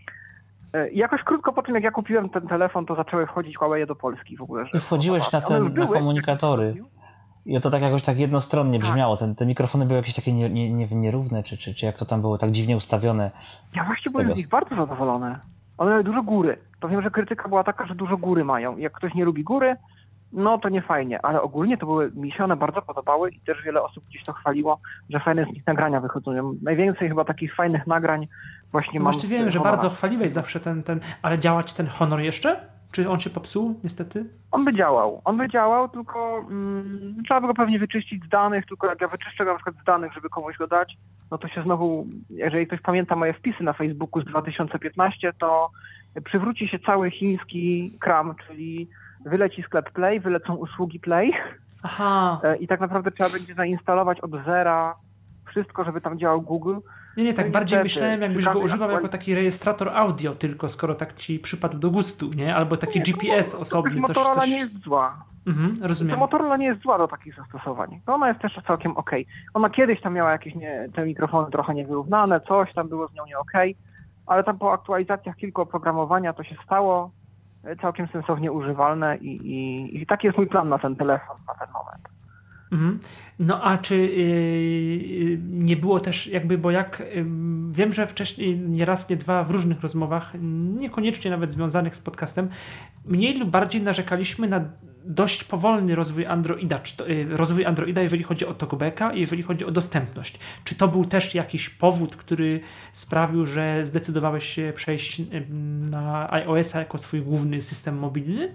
E, I jakoś krótko po tym, jak ja kupiłem ten telefon, to zaczęły wchodzić Huawei do Polski w ogóle.
Ty wchodziłeś na,
One
ten,
już
na
były.
komunikatory i to tak jakoś tak jednostronnie
Tak.
brzmiało. Te, te mikrofony były jakieś takie nie, nie, nie wiem, nierówne, czy, czy, czy jak to tam było, tak dziwnie ustawione.
Ja właśnie
z
byłem
tego.
z nich bardzo zadowolony. One miały dużo góry. To wiem, że krytyka była taka, że dużo góry mają. Jak ktoś nie lubi góry, no to nie fajnie. Ale ogólnie to były, mi się one bardzo podobały i też wiele osób gdzieś to chwaliło, że fajne z nich nagrania wychodzą. Najwięcej chyba takich fajnych nagrań właśnie
No
mam.
właściwie
z
wiem, że
Honora.
bardzo chwaliłeś zawsze ten, ten, ale działać ten Honor jeszcze? Czy on się popsuł, niestety?
On by działał. On by działał, tylko mm, trzeba by go pewnie wyczyścić z danych, tylko jak ja wyczyszczę go na przykład z danych, żeby komuś go dać, no to się znowu, jeżeli ktoś pamięta moje wpisy na Facebooku z dwa tysiące piętnastego, to przywróci się cały chiński kram, czyli wyleci sklep Play, wylecą usługi Play
Aha.
e, i tak naprawdę trzeba będzie zainstalować od zera wszystko, żeby tam działał Google.
Nie, nie, tak
No
bardziej
niestety,
myślałem, jakbyś
przy
go
każdej
używał
aktualizacji-
jako taki rejestrator audio tylko, skoro tak ci przypadł do gustu, nie? Albo taki
Nie,
G P S
to- to
osobny, coś,
Motorola
coś...
nie jest zła.
Mhm,
To
rozumiem.
Motorola nie jest zła do takich zastosowań. To ona jest też całkiem okej. Ona kiedyś tam miała jakieś nie, te mikrofony trochę niewyrównane, coś tam było z nią nie okej, ale tam po aktualizacjach kilku oprogramowania to się stało e, całkiem sensownie używalne i, i, i taki jest mój plan na ten telefon na ten moment.
Mhm. No a czy yy, nie było też jakby, bo jak yy, wiem, że wcześniej nie raz, nie dwa w różnych rozmowach, niekoniecznie nawet związanych z podcastem, mniej lub bardziej narzekaliśmy na dość powolny rozwój Androida, czy to, yy, rozwój Androida, jeżeli chodzi o talkbacka i jeżeli chodzi o dostępność. Czy to był też jakiś powód, który sprawił, że zdecydowałeś się przejść yy, na iOS-a jako twój główny system mobilny?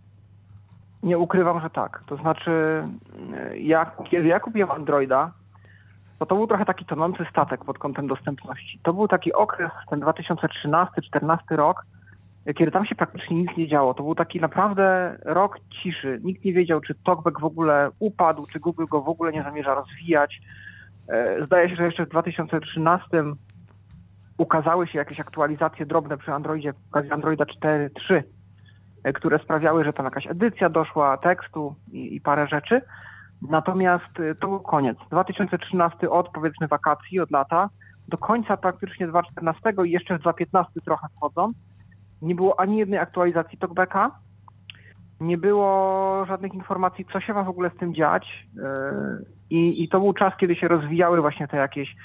Nie ukrywam, że tak. To znaczy, jak, kiedy ja kupiłem Androida, to to był trochę taki tonący statek pod kątem dostępności. To był taki okres, ten dwa tysiące trzynasty czternasty rok, kiedy tam się praktycznie nic nie działo. To był taki naprawdę rok ciszy. Nikt nie wiedział, czy TalkBack w ogóle upadł, czy Google go w ogóle nie zamierza rozwijać. Zdaje się, że jeszcze w dwa tysiące trzynastym ukazały się jakieś aktualizacje drobne przy Androidzie, okazji Androida cztery trzy, które sprawiały, że tam jakaś edycja doszła tekstu i, i parę rzeczy. Natomiast to był koniec. dwa tysiące trzynasty od powiedzmy wakacji, od lata, do końca praktycznie dwa tysiące czternastego i jeszcze w dwa tysiące piętnastym trochę wchodzą, nie było ani jednej aktualizacji talkbacka, nie było żadnych informacji, co się ma w ogóle z tym dziać. I, i to był czas, kiedy się rozwijały właśnie te jakieś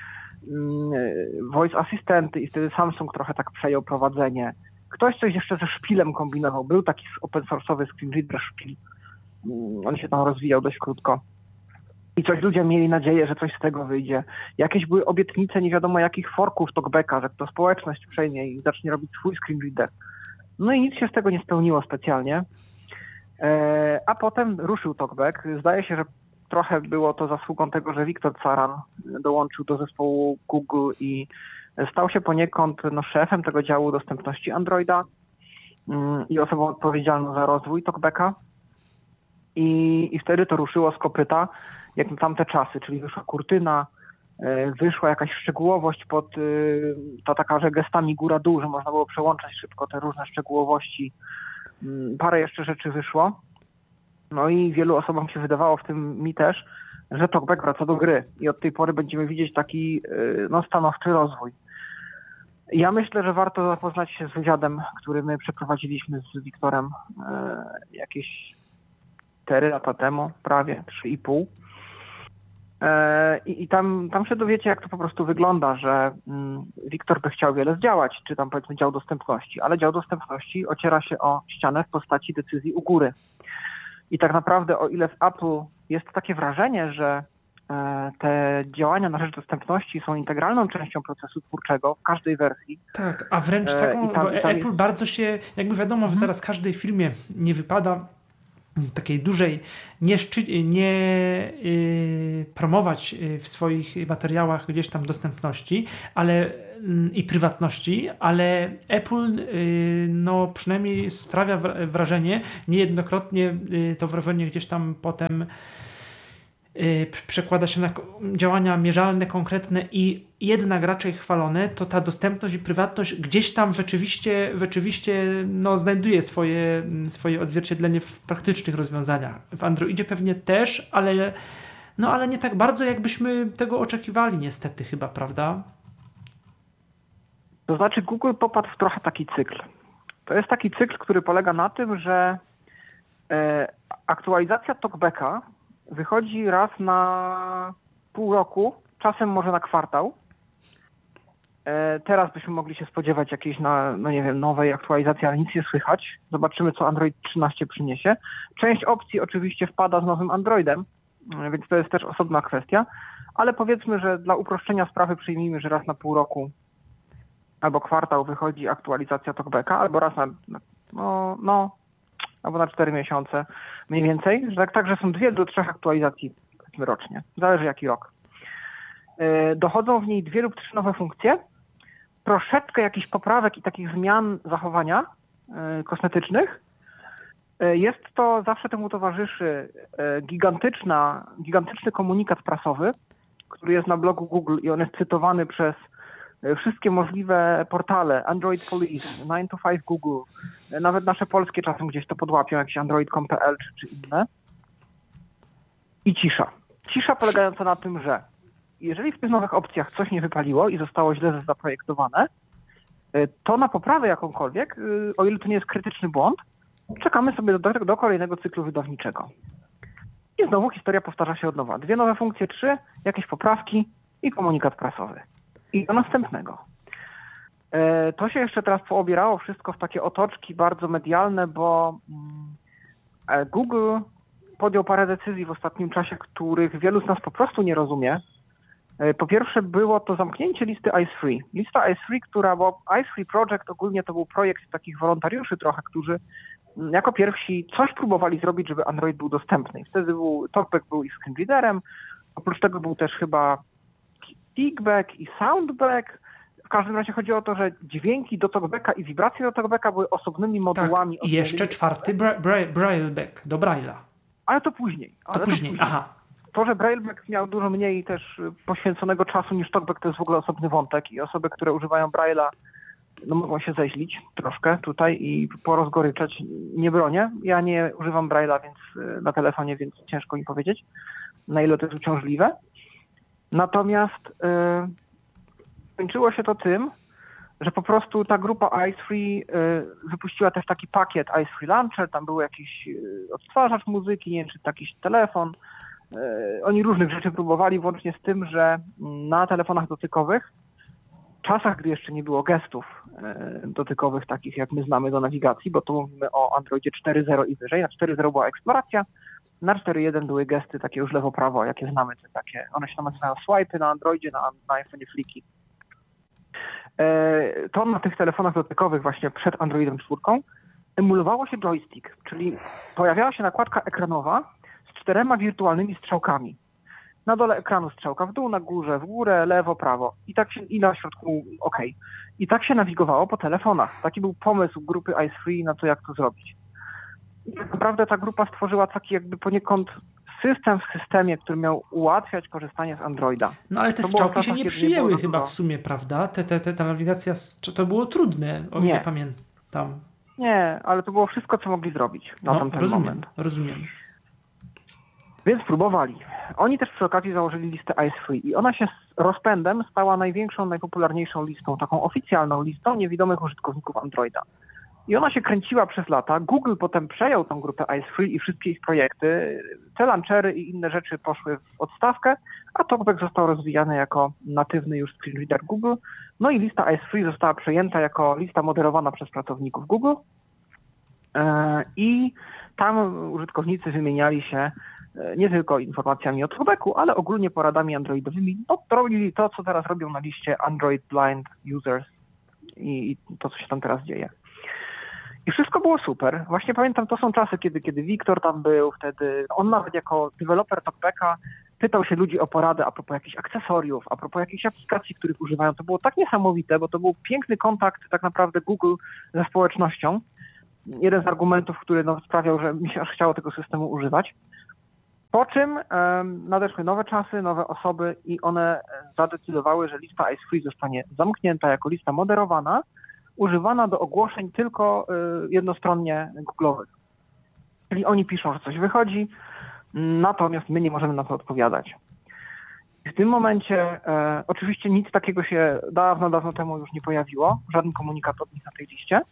voice asystenty i wtedy Samsung trochę tak przejął prowadzenie. Ktoś coś jeszcze ze szpilem kombinował. Był taki open source'owy screen reader szpil. On się tam rozwijał dość krótko. I coś ludzie mieli nadzieję, że coś z tego wyjdzie. Jakieś były obietnice nie wiadomo jakich forków talkbacka, że to społeczność przejmie i zacznie robić swój screen reader. No i nic się z tego nie spełniło specjalnie. A potem ruszył talkback. Zdaje się, że trochę było to zasługą tego, że Wiktor Caran dołączył do zespołu Google i stał się poniekąd no, szefem tego działu dostępności Androida i osobą odpowiedzialną za rozwój talkbacka. I, I wtedy to ruszyło z kopyta, jak na tamte czasy, czyli wyszła kurtyna, wyszła jakaś szczegółowość pod, to taka, że gestami góra-dół, że można było przełączać szybko te różne szczegółowości. Parę jeszcze rzeczy wyszło. No i wielu osobom się wydawało, w tym mi też, że talkback wraca do gry i od tej pory będziemy widzieć taki no, stanowczy rozwój. Ja myślę, że warto zapoznać się z wywiadem, który my przeprowadziliśmy z Wiktorem e, jakieś cztery lata temu, prawie trzy i pół. E, I tam, tam się dowiecie, jak to po prostu wygląda, że mm, Wiktor by chciał wiele zdziałać, czy tam powiedzmy dział dostępności, ale dział dostępności ociera się o ścianę w postaci decyzji u góry. I tak naprawdę, o ile w Apple jest takie wrażenie, że te działania na rzecz dostępności są integralną częścią procesu twórczego w każdej wersji.
Tak, a wręcz taką, tam, bo Apple jest... bardzo się, jakby wiadomo, że teraz każdej firmie nie wypada takiej dużej nie, szczy, nie yy, promować w swoich materiałach gdzieś tam dostępności, ale yy, i prywatności, ale Apple yy, no przynajmniej sprawia wrażenie, niejednokrotnie yy, to wrażenie gdzieś tam potem przekłada się na działania mierzalne, konkretne i jednak raczej chwalone, to ta dostępność i prywatność gdzieś tam rzeczywiście, rzeczywiście no, znajduje swoje, swoje odzwierciedlenie w praktycznych rozwiązaniach. W Androidzie pewnie też, ale, no, ale nie tak bardzo, jakbyśmy tego oczekiwali niestety chyba, prawda?
To znaczy Google popadł w trochę taki cykl. To jest taki cykl, który polega na tym, że e, aktualizacja talkbacka wychodzi raz na pół roku, czasem może na kwartał. E, teraz byśmy mogli się spodziewać jakiejś na, no nie wiem, nowej aktualizacji, ale nic nie słychać. Zobaczymy, co Android trzynaście przyniesie. Część opcji oczywiście wpada z nowym Androidem, e, więc to jest też osobna kwestia, ale powiedzmy, że dla uproszczenia sprawy przyjmijmy, że raz na pół roku albo kwartał wychodzi aktualizacja talkbacka, albo raz na, no, no albo na cztery miesiące mniej więcej, że tak, także są dwie do trzech aktualizacji rocznie. Zależy jaki rok. Dochodzą w niej dwie lub trzy nowe funkcje, troszeczkę jakichś poprawek i takich zmian zachowania kosmetycznych. Jest to, zawsze temu towarzyszy gigantyczna, gigantyczny komunikat prasowy, który jest na blogu Google i on jest cytowany przez wszystkie możliwe portale, Android Police, nine to five Google, nawet nasze polskie czasem gdzieś to podłapią, jakieś android kropka com kropka p l czy, czy inne. I cisza. Cisza polegająca na tym, że jeżeli w tych nowych opcjach coś nie wypaliło i zostało źle zaprojektowane, to na poprawę jakąkolwiek, o ile to nie jest krytyczny błąd, czekamy sobie do, do kolejnego cyklu wydawniczego. I znowu historia powtarza się od nowa. Dwie nowe funkcje, trzy, jakieś poprawki i komunikat prasowy. I do następnego. To się jeszcze teraz poobierało wszystko w takie otoczki bardzo medialne, bo Google podjął parę decyzji w ostatnim czasie, których wielu z nas po prostu nie rozumie. Po pierwsze było to zamknięcie listy IceFree. Lista IceFree, która, bo IceFree Project ogólnie to był projekt takich wolontariuszy trochę, którzy jako pierwsi coś próbowali zrobić, żeby Android był dostępny. I wtedy był, TalkBack był ich screenreaderem, oprócz tego był też chyba Speakback i Soundback. W każdym razie chodzi o to, że dźwięki do TalkBacka i wibracje do TalkBacka były osobnymi modułami.
Tak, i jeszcze czwarty bra- bra- Brailleback do Braille'a.
Ale to później. Ale
to,
to
później,
później.
aha.
To, że Brailleback miał dużo mniej też poświęconego czasu niż TalkBack, to jest w ogóle osobny wątek i osoby, które używają Braille'a, no mogą się zeźlić troszkę tutaj i porozgoryczać. Nie bronię. Ja nie używam Braille'a, więc na telefonie, więc ciężko mi powiedzieć, na ile to jest uciążliwe. Natomiast yy, skończyło się to tym, że po prostu ta grupa IceFree yy, wypuściła też taki pakiet IceFree Launcher, tam był jakiś yy, odtwarzacz muzyki, nie wiem, czy jakiś telefon. Yy, oni różnych rzeczy próbowali, włącznie z tym, że na telefonach dotykowych, w czasach, gdy jeszcze nie było gestów yy, dotykowych takich, jak my znamy do nawigacji, bo tu mówimy o Androidzie cztery zero i wyżej, na cztery zero była eksploracja, na cztery jeden były gesty takie już lewo-prawo, jakie znamy, te takie, one się tam nazywają swipe na Androidzie, na, na iPhone fliki. E, to na tych telefonach dotykowych właśnie przed Androidem cztery emulowało się joystick, czyli pojawiała się nakładka ekranowa z czterema wirtualnymi strzałkami. Na dole ekranu strzałka w dół, na górze, w górę, lewo, prawo i tak się, i na środku OK. I tak się nawigowało po telefonach. Taki był pomysł grupy IceFree na to, jak to zrobić. I tak naprawdę ta grupa stworzyła taki jakby poniekąd system w systemie, który miał ułatwiać korzystanie z Androida.
No ale te
to
strzałki się nie przyjęły
nie
chyba w sumie, prawda? Te, te, te, ta nawigacja, to było trudne, o ile pamiętam.
Nie, ale to było wszystko, co mogli zrobić na
no,
tamten
rozumiem,
moment.
rozumiem.
Więc próbowali. Oni też przy okazji założyli listę IceFree i ona się z rozpędem stała największą, najpopularniejszą listą, taką oficjalną listą niewidomych użytkowników Androida. I ona się kręciła przez lata. Google potem przejął tą grupę IceFree i wszystkie ich projekty. Te launchery i inne rzeczy poszły w odstawkę, a TalkBack został rozwijany jako natywny już screenreader Google. No i lista IceFree została przejęta jako lista moderowana przez pracowników Google. I tam użytkownicy wymieniali się nie tylko informacjami o TalkBacku, ale ogólnie poradami androidowymi. No, robili to, co teraz robią na liście Android Blind Users i to, co się tam teraz dzieje. I wszystko było super. Właśnie pamiętam, to są czasy, kiedy, kiedy Wiktor tam był, wtedy on nawet jako deweloper TalkBacka pytał się ludzi o poradę a propos jakichś akcesoriów, a propos jakichś aplikacji, których używają. To było tak niesamowite, bo to był piękny kontakt tak naprawdę Google ze społecznością. Jeden z argumentów, który no, sprawiał, że mi się aż chciało tego systemu używać. Po czym um, nadeszły nowe czasy, nowe osoby i one zadecydowały, że lista IceFree zostanie zamknięta jako lista moderowana, używana do ogłoszeń tylko y, jednostronnie Google'owych. Czyli oni piszą, że coś wychodzi, natomiast my nie możemy na to odpowiadać. W tym momencie e, oczywiście nic takiego się dawno, dawno temu już nie pojawiło, żaden komunikat od nich na tej liście.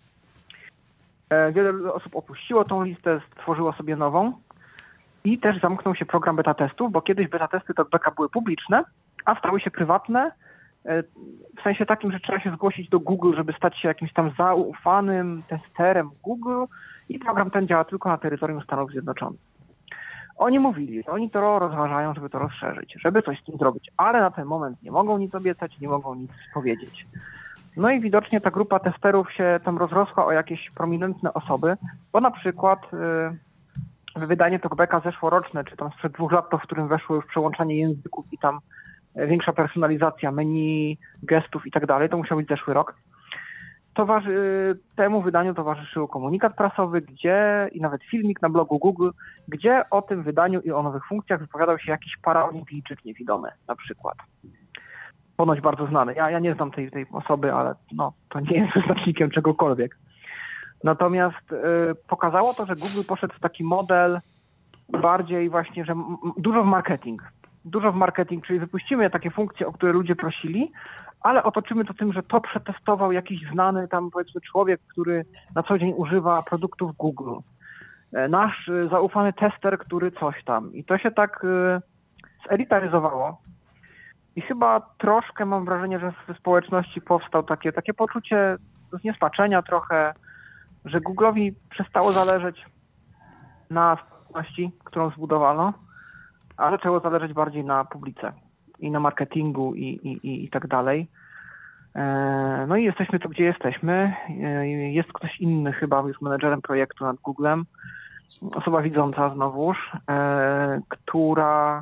E, wiele osób opuściło tą listę, stworzyło sobie nową i też zamknął się program beta testów, bo kiedyś beta testy TalkBacka były publiczne, a stały się prywatne, w sensie takim, że trzeba się zgłosić do Google, żeby stać się jakimś tam zaufanym testerem Google i program ten działa tylko na terytorium Stanów Zjednoczonych. Oni mówili, że oni to rozważają, żeby to rozszerzyć, żeby coś z tym zrobić, ale na ten moment nie mogą nic obiecać, nie mogą nic powiedzieć. No i widocznie ta grupa testerów się tam rozrosła o jakieś prominentne osoby, bo na przykład yy, wydanie TalkBacka zeszłoroczne, czy tam sprzed dwóch lat, to w którym weszło już przełączanie języków i tam większa personalizacja menu, gestów i tak dalej, to musiał być zeszły rok. Towarzy, temu wydaniu towarzyszył komunikat prasowy, gdzie i nawet filmik na blogu Google, gdzie o tym wydaniu i o nowych funkcjach wypowiadał się jakiś paraolimpijczyk niewidomy na przykład. Ponoć bardzo znany. Ja, ja nie znam tej, tej osoby, ale no, to nie jest wyznacznikiem czegokolwiek. Natomiast y, pokazało to, że Google poszedł w taki model bardziej właśnie, że m- dużo w marketing. Dużo w marketing, czyli wypuścimy takie funkcje, o które ludzie prosili, ale otoczymy to tym, że to przetestował jakiś znany tam powiedzmy człowiek, który na co dzień używa produktów Google. nasz zaufany tester, który coś tam. I to się tak zelitaryzowało. I chyba troszkę mam wrażenie, że w społeczności powstał takie, takie poczucie zniesmaczenia trochę, że Google'owi przestało zależeć na społeczności, którą zbudowano, a zaczęło zależeć bardziej na publice i na marketingu i, i, i, i tak dalej. No i jesteśmy tu, gdzie jesteśmy. Jest ktoś inny chyba, jest menedżerem projektu nad Googlem, osoba widząca znowuż, która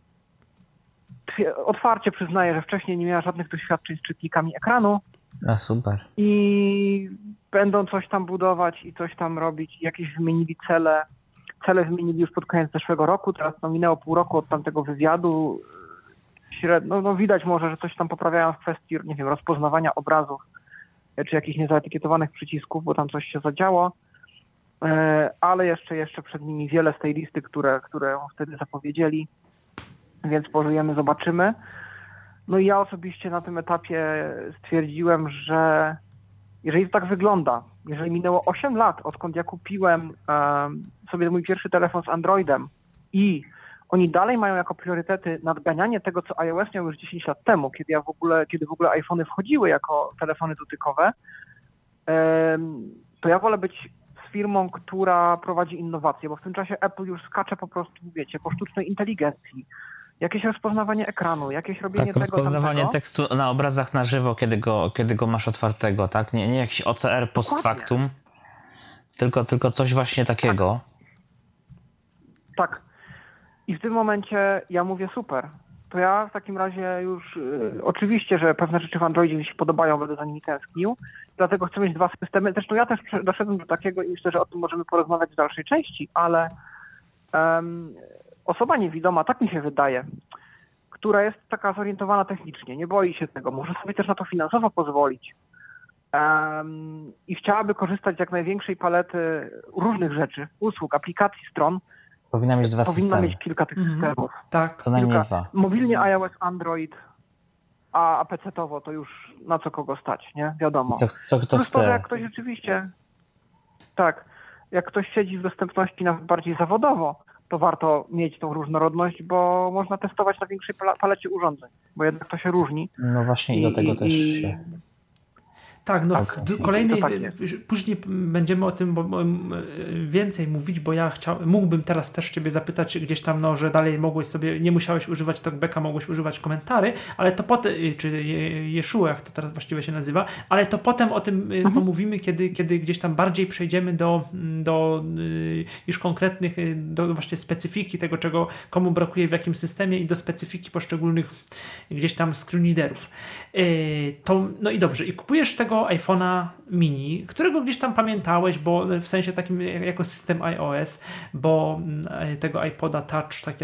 otwarcie przyznaje, że wcześniej nie miała żadnych doświadczeń z czytnikami ekranu.
A super.
I będą coś tam budować i coś tam robić. Jakieś zmienili cele. Cele zmienili już pod koniec zeszłego roku. Teraz no, minęło pół roku od tamtego wywiadu. Średno, no widać może, że coś tam poprawiają w kwestii, nie wiem, rozpoznawania obrazów czy jakichś niezaetykietowanych przycisków, bo tam coś się zadziało. Ale jeszcze, jeszcze przed nimi wiele z tej listy, które, które wtedy zapowiedzieli. Więc pożyjemy, zobaczymy. No i ja osobiście na tym etapie stwierdziłem, że jeżeli to tak wygląda, jeżeli minęło osiem lat, odkąd ja kupiłem um, sobie mój pierwszy telefon z Androidem i oni dalej mają jako priorytety nadganianie tego, co iOS miał już dziesięć lat temu, kiedy ja w ogóle, kiedy w ogóle iPhony wchodziły jako telefony dotykowe, um, to ja wolę być z firmą, która prowadzi innowacje, bo w tym czasie Apple już skacze po prostu, wiecie, po sztucznej inteligencji. Jakieś rozpoznawanie ekranu, jakieś robienie
tak,
tego,
rozpoznawanie
tamtego.
tekstu na obrazach na żywo, kiedy go, kiedy go masz otwartego, tak? Nie, nie jakiś O C R post
Dokładnie.
factum, tylko, tylko coś właśnie takiego.
Tak. tak. I w tym momencie ja mówię super. To ja w takim razie już y, oczywiście, że pewne rzeczy w Androidzie mi się podobają, będę za nimi tęsknił. Dlatego chcę mieć dwa systemy. Zresztą ja też doszedłem do takiego i myślę, że o tym możemy porozmawiać w dalszej części, ale um, osoba niewidoma, tak mi się wydaje, która jest taka zorientowana technicznie, nie boi się tego, może sobie też na to finansowo pozwolić um, i chciałaby korzystać z jak największej palety różnych rzeczy, usług, aplikacji, stron,
Powinna mieć dwa
powinna
systemy.
mieć kilka tych
Mhm.
systemów.
Tak.
Co najmniej
Kilka.
dwa.
Mobilnie iOS, Android, a pecetowo to już na co kogo stać, nie? Wiadomo.
Co, co kto
Plus to, że
chce.
jak ktoś rzeczywiście, tak, jak ktoś siedzi w dostępności nawet bardziej zawodowo, to warto mieć tą różnorodność, bo można testować na większej palecie urządzeń, bo jednak to się różni.
No właśnie i do tego
I,
też
i,
się...
Tak, no
Tak.
w kolejnej,
To tak jest.
później będziemy o tym bo, bo, więcej mówić, bo ja chciał, mógłbym teraz też Ciebie zapytać gdzieś tam, no, że dalej mogłeś sobie, nie musiałeś używać talkbacka, mogłeś używać komentarzy, ale to potem, czy Yeshua, jak to teraz właściwie się nazywa, ale to potem o tym mhm. pomówimy, kiedy, kiedy gdzieś tam bardziej przejdziemy do, do już konkretnych, do właśnie specyfiki tego, czego komu brakuje w jakim systemie i do specyfiki poszczególnych gdzieś tam screenreaderów. To, no i dobrze, i kupujesz tego iPhone'a mini, którego gdzieś tam pamiętałeś, bo w sensie takim jako system iOS, bo tego iPoda Touch, tak